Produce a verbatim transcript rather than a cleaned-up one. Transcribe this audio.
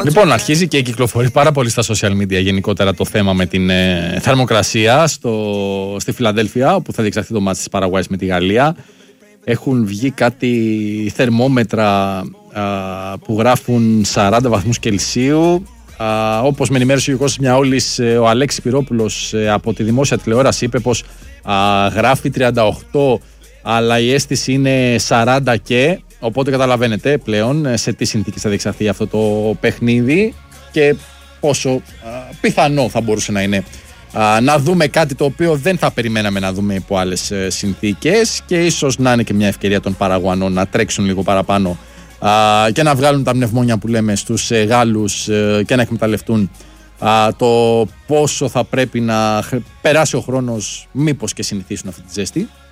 Λοιπόν, αρχίζει και κυκλοφορεί πάρα πολύ στα social media γενικότερα το θέμα με την ε, θερμοκρασία στο, στη Φιλαδέλφια, όπου θα διεξαχθεί το μάτς της Παραγουάης με τη Γαλλία. Έχουν βγει κάτι θερμόμετρα α, που γράφουν σαράντα βαθμούς Κελσίου. Α, όπως με ενημέρωσε ο Γιώργος Μιαούλης, ο Αλέξης Πυρόπουλος από τη δημόσια τηλεόραση είπε πως α, γράφει τριάντα οκτώ, αλλά η αίσθηση είναι σαράντα και, οπότε καταλαβαίνετε πλέον σε τι συνθήκες θα διεξαχθεί αυτό το παιχνίδι και πόσο α, πιθανό θα μπορούσε να είναι α, να δούμε κάτι το οποίο δεν θα περιμέναμε να δούμε υπό άλλες συνθήκες και ίσως να είναι και μια ευκαιρία των Παραγουανών να τρέξουν λίγο παραπάνω Uh, και να βγάλουν τα πνευμόνια που λέμε στους uh, Γάλλους uh, και να εκμεταλλευτούν uh, το πόσο θα πρέπει να περάσει ο χρόνος, μήπως και συνηθίσουν αυτή τη ζέστη.